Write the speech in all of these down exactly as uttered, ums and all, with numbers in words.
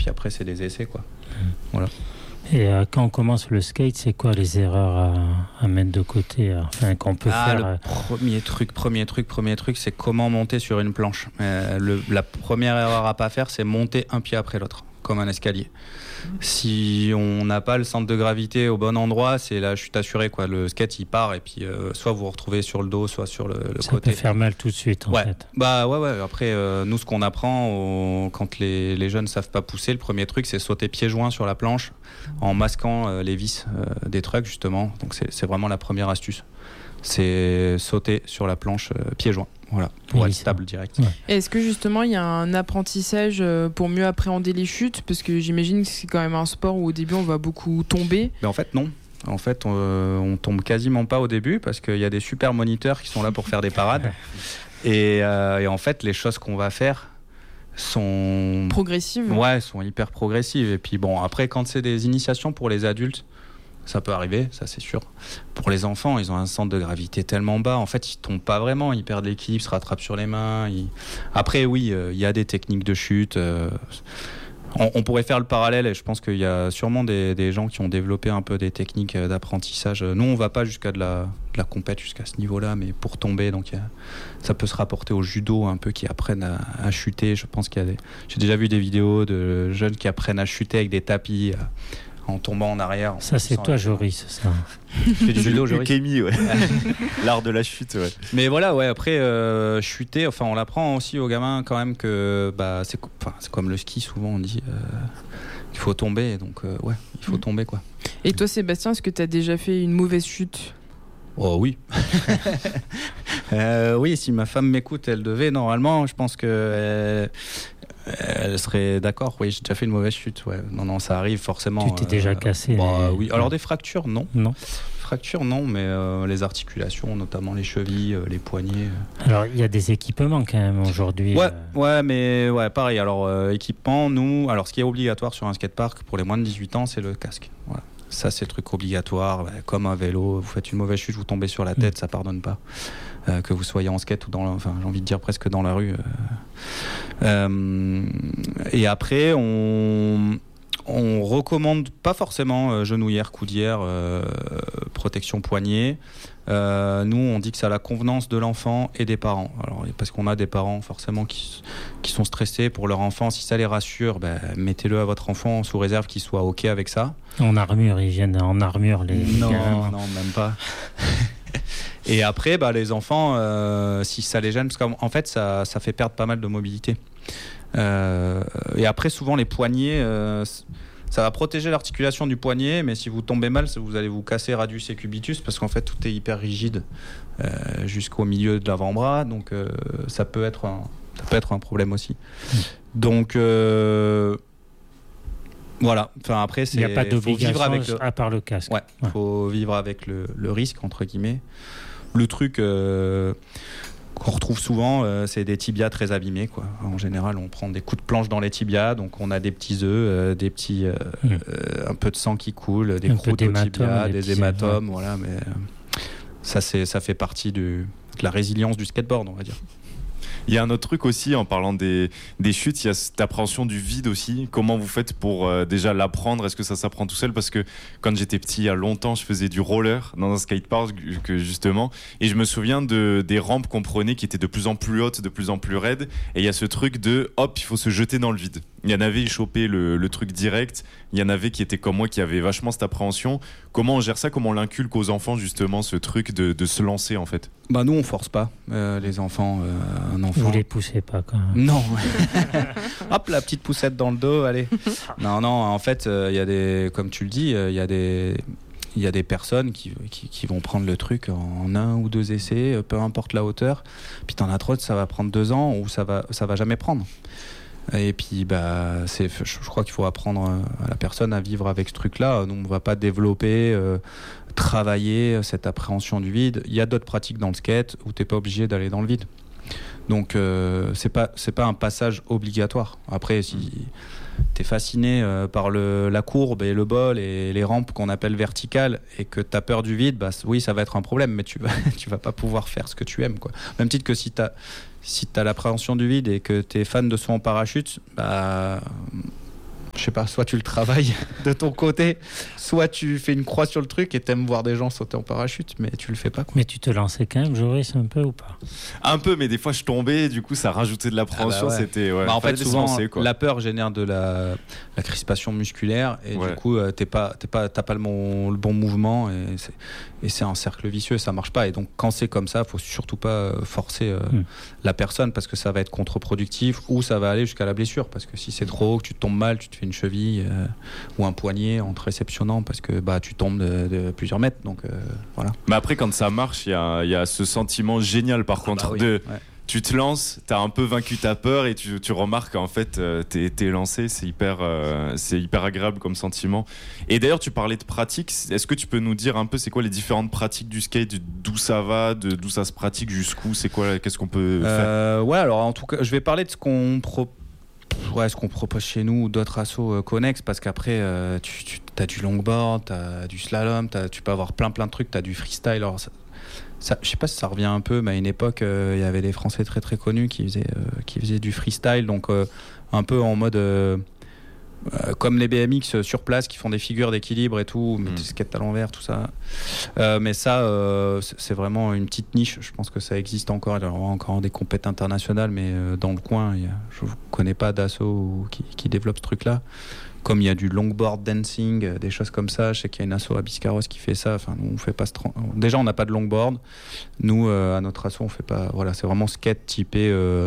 puis après c'est des essais quoi. Mmh. Voilà. Et euh, quand on commence le skate, c'est quoi les erreurs à, à mettre de côté, enfin qu'on peut ah, faire le euh... premier truc, premier truc, premier truc, c'est comment monter sur une planche. Euh, le, la première erreur à pas faire, c'est monter un pied après l'autre, comme un escalier. Si on n'a pas le centre de gravité au bon endroit, c'est la chute assurée quoi. Le skate il part et puis euh, soit vous vous retrouvez sur le dos, soit sur le, le ça côté. Ça peut faire mal tout de suite en ouais. fait. Bah ouais ouais. Après euh, nous ce qu'on apprend au, quand les, les jeunes savent pas pousser, le premier truc c'est sauter pieds joints sur la planche en masquant euh, les vis euh, des trucks justement. Donc c'est, c'est vraiment la première astuce. C'est sauter sur la planche euh, pieds joints. Voilà, pour oui, être stable direct. Ouais. Est-ce que justement il y a un apprentissage pour mieux appréhender les chutes ? Parce que j'imagine que c'est quand même un sport où au début on va beaucoup tomber. Mais en fait non. En fait on, euh, on tombe quasiment pas au début parce qu'il y a des super moniteurs qui sont là pour faire des parades. et, euh, et en fait les choses qu'on va faire sont... progressives. Ouais, sont hyper progressives. Et puis bon, après quand c'est des initiations pour les adultes, ça peut arriver, ça c'est sûr. Pour les enfants, ils ont un centre de gravité tellement bas, en fait, ils tombent pas vraiment, ils perdent l'équilibre, se rattrapent sur les mains. Ils... Après, oui, il euh, y a des techniques de chute. Euh... On, on pourrait faire le parallèle, et je pense qu'il y a sûrement des, des gens qui ont développé un peu des techniques d'apprentissage. Nous, on va pas jusqu'à de la, de la compète, jusqu'à ce niveau-là, mais pour tomber, donc y a... ça peut se rapporter au judo un peu, qui apprennent à, à chuter. Je pense qu'il y a des... J'ai déjà vu des vidéos de jeunes qui apprennent à chuter avec des tapis. À... en tombant en arrière. En ça, c'est toi, Joris, ça. Tu fais du judo, Joris ? Kémy, ouais. L'art de la chute, ouais. Mais voilà, ouais, après, euh, chuter, enfin, on l'apprend aussi aux gamins quand même que bah, c'est, enfin, c'est comme le ski, souvent on dit euh, il faut tomber, donc euh, ouais, il faut mmh. tomber, quoi. Et toi, Sébastien, est-ce que tu as déjà fait une mauvaise chute ? Oh oui. euh, oui, si ma femme m'écoute, elle devait, normalement, je pense que... Euh, elle serait d'accord. Oui, j'ai déjà fait une mauvaise chute. Ouais. Non, non, ça arrive forcément. Tu t'es euh, déjà cassé. Bah, mais... oui. Alors des fractures, non. Non. Fractures, non, mais euh, les articulations, notamment les chevilles, euh, les poignets. Alors il y a des équipements quand même aujourd'hui. Ouais, euh... ouais, mais ouais, pareil. Alors euh, équipement, nous, alors ce qui est obligatoire sur un skatepark pour les moins de dix-huit ans, c'est le casque. Voilà. Ça, c'est le truc obligatoire. Bah, comme un vélo, vous faites une mauvaise chute, vous tombez sur la tête, mmh. ça pardonne pas. Euh, que vous soyez en skate ou dans la, enfin j'ai envie de dire presque dans la rue. Euh, euh, et après on on recommande pas forcément euh, genouillère, coudière, euh, protection poignet. Euh, nous on dit que c'est à la convenance de l'enfant et des parents. Alors parce qu'on a des parents forcément qui qui sont stressés pour leur enfant. Si ça les rassure, ben, mettez-le à votre enfant sous réserve qu'il soit ok avec ça. En armure, ils viennent en armure les. Non, gars. non, même pas. Et après, bah, les enfants, euh, si ça les gêne, parce qu'en fait, ça, ça fait perdre pas mal de mobilité. Euh, et après, souvent, les poignets, euh, ça va protéger l'articulation du poignet, mais si vous tombez mal, vous allez vous casser radius et cubitus, parce qu'en fait, tout est hyper rigide euh, jusqu'au milieu de l'avant-bras, donc euh, ça peut être un, ça peut être un problème aussi. Mmh. Donc... Euh, Voilà. Enfin, après, c'est, il n'y a pas d'obligation avec le... à part le casque. Ouais, il ouais. faut vivre avec le, le risque, entre guillemets. Le truc euh, qu'on retrouve souvent, euh, c'est des tibias très abîmés, quoi. En général, on prend des coups de planche dans les tibias, donc on a des petits œufs, euh, des petits, euh, mmh. euh, un peu de sang qui coule, des un croûtes au tibia, des, des hématomes, ouais. voilà. Mais euh, ça, c'est, ça fait partie du, de la résilience du skateboard, on va dire. Il y a un autre truc aussi, en parlant des, des chutes, il y a cette appréhension du vide aussi. Comment vous faites pour euh, déjà l'apprendre ? Est-ce que ça s'apprend tout seul ? Parce que quand j'étais petit, il y a longtemps, je faisais du roller dans un skatepark, que, justement. Et je me souviens de, des rampes qu'on prenait qui étaient de plus en plus hautes, de plus en plus raides. Et il y a ce truc de, hop, il faut se jeter dans le vide. Il y en avait, ils chopaient le, le truc direct. Il y en avait qui étaient comme moi, qui avaient vachement cette appréhension. Comment on gère ça ? Comment on l'inculque aux enfants, justement, ce truc de, de se lancer, en fait ? Bah nous, on force pas euh, les enfants. Euh, un enfant. Vous les poussez pas, quand même. Non. Hop, la petite poussette dans le dos, allez. Non, non, en fait, il euh, y a des, comme tu le dis, il euh, y a des... Il y a des personnes qui, qui, qui vont prendre le truc en un ou deux essais, peu importe la hauteur. Puis t'en as trop, ça va prendre deux ans ou ça va, ça va jamais prendre. Et puis, bah, c'est, je crois qu'il faut apprendre à la personne à vivre avec ce truc-là. Donc, on ne va pas développer, euh, travailler cette appréhension du vide. Il y a d'autres pratiques dans le skate où tu n'es pas obligé d'aller dans le vide. Donc, euh, ce n'est pas, c'est pas un passage obligatoire. Après, si tu es fasciné euh, par le, la courbe et le bol et les rampes qu'on appelle verticales et que tu as peur du vide, bah, oui, ça va être un problème, mais tu ne vas, tu vas pas pouvoir faire ce que tu aimes, quoi. Même titre que si tu as... Si tu as l'appréhension du vide et que tu es fan de saut en parachute, bah, je je sais pas, soit tu le travailles de ton côté, soit tu fais une croix sur le truc et t'aimes voir des gens sauter en parachute, mais tu le fais pas, quoi. Mais tu te lançais quand même, Joris, un peu ou pas? Un peu, mais des fois je tombais, du coup ça rajoutait de l'appréhension. Ah bah ouais. C'était, ouais, bah en fait, fallait souvent, se lancer, quoi. la peur génère de la, la crispation musculaire et Ouais. du coup, euh, t'es pas, t'es pas, t'as pas le bon, le bon mouvement et c'est, et c'est un cercle vicieux, ça marche pas. Et donc, quand c'est comme ça, faut surtout pas forcer euh, Mm. la personne parce que ça va être contre-productif ou ça va aller jusqu'à la blessure. Parce que si c'est trop haut, que tu tombes mal, tu te fais une cheville euh, ou un poignet en te réceptionnant parce que bah, tu tombes de, de plusieurs mètres. Donc, euh, voilà. Mais après, quand ça marche, il y a, il y a ce sentiment génial, par contre, Bah oui, de. ouais. Tu te lances, t'as un peu vaincu ta peur et tu, tu remarques qu'en fait euh, t'es, t'es lancé, c'est hyper, euh, c'est hyper agréable comme sentiment. Et d'ailleurs tu parlais de pratique, est-ce que tu peux nous dire un peu c'est quoi les différentes pratiques du skate, d'où ça va, de, d'où ça se pratique, jusqu'où, c'est quoi, qu'est-ce qu'on peut faire? Euh, ouais, alors en tout cas, je vais parler de ce qu'on propose. Ouais, ce qu'on propose chez nous ou d'autres assos euh, connexes, parce qu'après euh, tu, tu as du longboard, tu as du slalom, t'as, tu peux avoir plein plein de trucs, tu as du freestyle. Alors, ça, ça, je sais pas si ça revient un peu, mais à une époque, il euh, y avait des Français très très connus qui faisaient, euh, qui faisaient du freestyle, donc euh, un peu en mode euh, euh, comme les B M X sur place qui font des figures d'équilibre et tout, mais Mm. des skates à l'envers, tout ça. Euh, mais ça, euh, c'est, c'est vraiment une petite niche. Je pense que ça existe encore. Il y a encore des compétitions internationales, mais euh, dans le coin, il y a, je ne connais pas d'asso qui, qui développe ce truc-là. Comme il y a du longboard dancing, euh, des choses comme ça. Je sais qu'il y a une asso à Biscarros qui fait ça. Enfin, nous, on fait pas ce tra- Déjà, on n'a pas de longboard. Nous, euh, à notre asso, on fait pas. Voilà, c'est vraiment skate typé. Euh...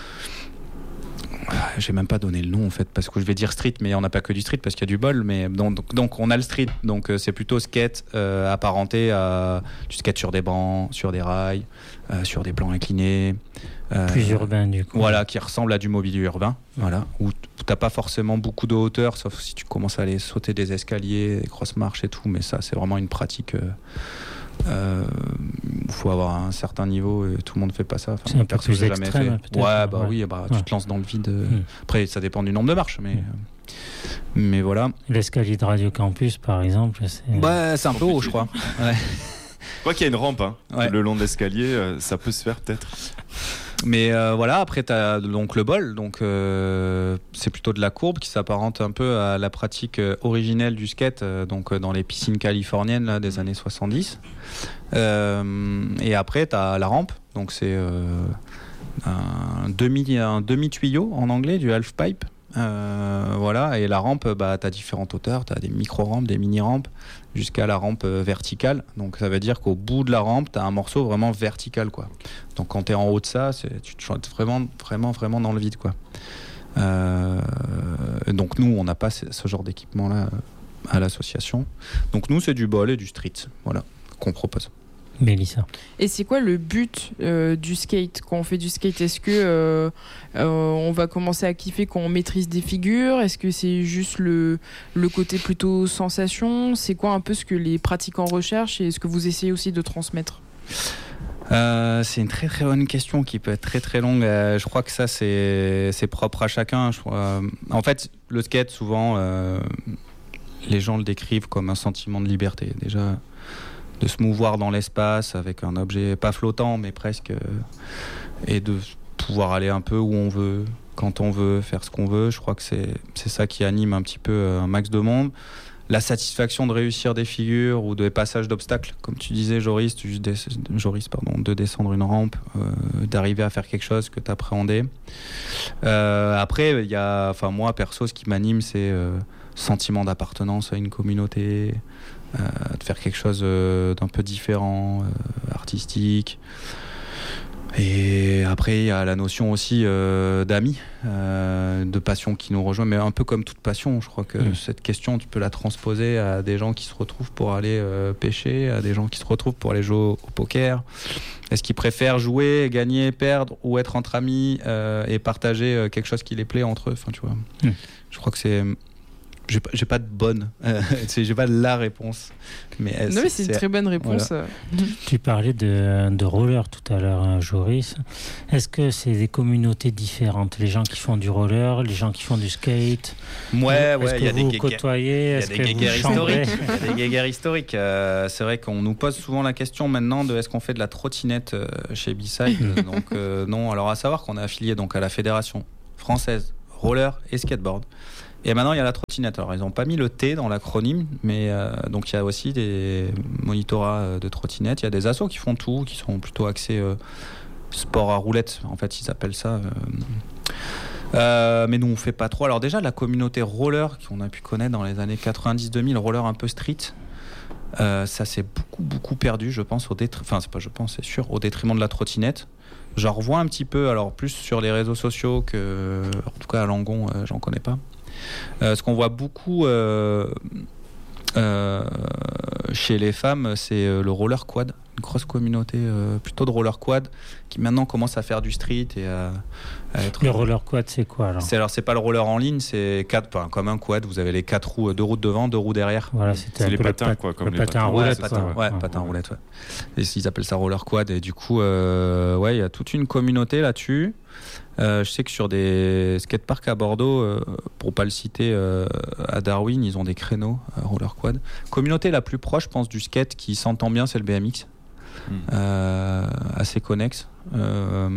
J'ai même pas donné le nom en fait parce que je vais dire street, mais on n'a pas que du street parce qu'il y a du bol. Mais donc, donc, donc on a le street, donc euh, c'est plutôt skate euh, apparenté à du skate sur des bancs, sur des rails, euh, sur des plans inclinés. Euh, Plus urbain du coup. Voilà, qui ressemble à du mobilier urbain, voilà, où t- où t'as pas forcément beaucoup de hauteur, sauf si tu commences à aller sauter des escaliers, des grosses marches et tout, mais ça c'est vraiment une pratique. Il euh, euh, faut avoir un certain niveau et tout le monde fait pas ça. Enfin, C'est un peu perso, plus j'ai jamais extrême, fait. peut-être. Ouais, bah Ouais. oui, bah, Ouais. tu te lances dans le vide. euh, Mm. Après, ça dépend du nombre de marches, mais, Mm. euh, mais voilà. L'escalier de Radio Campus par exemple, c'est... Ouais, c'est un peu haut, je crois. Ouais. Quoi qu'il y a une rampe hein, Ouais. le long de l'escalier, euh, ça peut se faire peut-être. Mais euh, voilà, après tu as donc le bol, donc euh, c'est plutôt de la courbe qui s'apparente un peu à la pratique euh, originelle du skate, euh, donc euh, dans les piscines californiennes là, des années soixante-dix. Euh, et après tu as la rampe, donc c'est euh, un demi un demi tuyau en anglais, du half pipe. Euh, voilà, et la rampe, bah, tu as différentes hauteurs, tu as des micro-rampes, des mini-rampes, jusqu'à la rampe euh, verticale. Donc ça veut dire qu'au bout de la rampe, tu as un morceau vraiment vertical, quoi. Donc quand tu es en haut de ça, c'est, tu te chantes vraiment, vraiment, vraiment dans le vide, quoi. Euh, donc nous, on n'a pas ce, ce genre d'équipement-là euh, à l'association. Donc nous, c'est du bol et du street, voilà, qu'on propose. Mélissa. Et c'est quoi le but euh, du skate quand on fait du skate? Est-ce que euh, euh, on va commencer à kiffer quand on maîtrise des figures? Est-ce que c'est juste le, le côté plutôt sensation? C'est quoi un peu ce que les pratiquants recherchent et ce que vous essayez aussi de transmettre? Euh, c'est une très très bonne question qui peut être très très longue. Euh, je crois que ça c'est, c'est propre à chacun. Je crois. En fait, le skate souvent, euh, les gens le décrivent comme un sentiment de liberté. Déjà, de se mouvoir dans l'espace avec un objet pas flottant mais presque, euh, et de pouvoir aller un peu où on veut, quand on veut, faire ce qu'on veut. Je crois que c'est, c'est ça qui anime un petit peu un max de monde. La satisfaction de réussir des figures ou des passages d'obstacles, comme tu disais Joris, tu des... Joris pardon, de descendre une rampe, euh, d'arriver à faire quelque chose que tu appréhendais. Euh, après, il y a, enfin moi perso, ce qui m'anime, c'est euh, sentiment d'appartenance à une communauté, euh, de faire quelque chose euh, d'un peu différent, euh, artistique. Et après, il y a la notion aussi euh, d'amis, euh, de passion qui nous rejoint, mais un peu comme toute passion, je crois que mmh. cette question, tu peux la transposer à des gens qui se retrouvent pour aller euh, pêcher, à des gens qui se retrouvent pour aller jouer au, au poker. Est-ce qu'ils préfèrent jouer, gagner, perdre, ou être entre amis euh, et partager euh, quelque chose qui les plaît entre eux? Enfin, tu vois, mmh. je crois que c'est... J'ai pas, j'ai pas de bonne, euh, j'ai pas la réponse. Mais non, mais c'est, c'est une très bonne réponse. Voilà. Tu parlais de, de roller tout à l'heure, hein, Joris. Est-ce que c'est des communautés différentes? Les gens qui font du roller, les gens qui font du skate? Ouais, Est-ce ouais, que y a vous des côtoyez? Il y a des guéguerres historiques. Il y a des guéguerres historiques. Euh, c'est vrai qu'on nous pose souvent la question maintenant de est-ce qu'on fait de la trottinette euh, chez B-Side. Donc euh, non. Alors à savoir qu'on est affilié donc à la Fédération française roller et skateboard. Et maintenant, il y a la trottinette. Alors, ils n'ont pas mis le T dans l'acronyme, mais euh, donc il y a aussi des monitorats de trottinette. Il y a des assos qui font tout, qui sont plutôt axés euh, sport à roulette. En fait, ils appellent ça. Euh, euh, mais nous, on fait pas trop. Alors déjà, la communauté roller qu'on a pu connaître dans les années quatre-vingt-dix deux mille, roller un peu street, euh, ça s'est beaucoup, beaucoup perdu, je pense, au détriment. Enfin, c'est pas je pense, c'est sûr, au détriment de la trottinette. J'en revois un petit peu, alors plus sur les réseaux sociaux que, en tout cas à Langon, euh, j'en connais pas. Euh, ce qu'on voit beaucoup euh, euh, chez les femmes, c'est euh, le roller quad, une grosse communauté euh, plutôt de roller quad qui maintenant commence à faire du street et à, à être. Le roller quad, c'est quoi alors c'est, alors c'est pas le roller en ligne, c'est quatre, enfin, comme un quad. Vous avez les quatre roues, deux roues devant, deux roues derrière. Voilà, c'est un les patins, pat- quoi, comme le les patin patins. roulette. Ouais, patin, quoi, ouais, ouais. patin roulette, ouais. Et ils appellent ça roller quad. Et du coup, euh, ouais, il y a toute une communauté là-dessus. Euh, je sais que sur des skateparks à Bordeaux, euh, pour pas le citer, euh, à Darwin, ils ont des créneaux euh, roller quad. Communauté la plus proche, je pense, du skate qui s'entend bien, c'est le B M X. Mmh. Euh, assez connexe. Euh,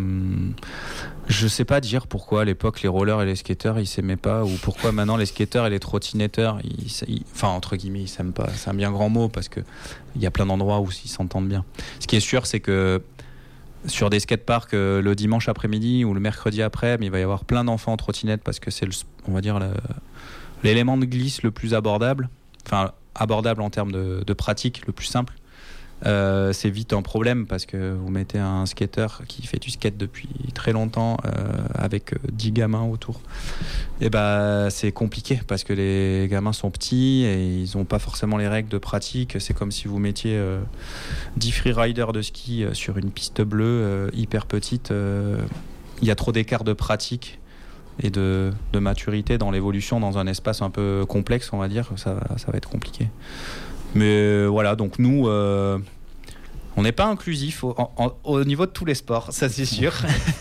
je sais pas dire pourquoi à l'époque les rollers et les skateurs ils s'aimaient pas, ou pourquoi maintenant les skateurs et les trottinetteurs, ils, ils, enfin entre guillemets ils s'aiment pas. C'est un bien grand mot parce que il y a plein d'endroits où ils s'entendent bien. Ce qui est sûr, c'est que sur des skateparks euh, le dimanche après-midi ou le mercredi après, mais il va y avoir plein d'enfants en trottinette parce que c'est le, on va dire le, l'élément de glisse le plus abordable, enfin abordable en termes de, de pratique, le plus simple. Euh, c'est vite un problème parce que vous mettez un skateur qui fait du skate depuis très longtemps euh, avec dix gamins autour, et bah c'est compliqué parce que les gamins sont petits et ils n'ont pas forcément les règles de pratique. C'est comme si vous mettiez euh, dix freeriders de ski sur une piste bleue euh, hyper petite. Il euh, y a trop d'écart de pratique et de, de maturité dans l'évolution dans un espace un peu complexe, on va dire. Ça, ça va être compliqué. Mais euh, voilà, donc nous, euh, on n'est pas inclusif au, en, au niveau de tous les sports, ça c'est sûr.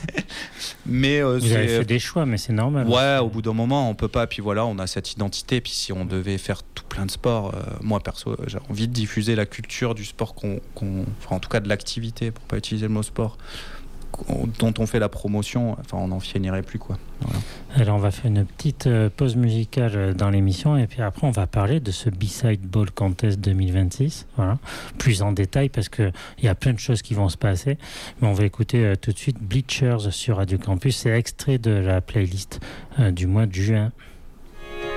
mais euh, vous c'est, avez fait des choix, mais c'est normal. Ouais, au bout d'un moment, on peut pas. Puis voilà, on a cette identité. Puis si on devait faire tout plein de sports, euh, moi perso, j'ai envie de diffuser la culture du sport, qu'on, qu'on, enfin en tout cas de l'activité, pour pas utiliser le mot sport, dont on fait la promotion. Enfin, on n'en finirait plus, quoi. Voilà. Alors on va faire une petite pause musicale dans l'émission et puis après on va parler de ce B-Side Ball Contest deux mille vingt-six, voilà, plus en détail parce qu'il y a plein de choses qui vont se passer, mais on va écouter euh, tout de suite Bleachers sur Radio Campus, c'est extrait de la playlist euh, du mois de juin.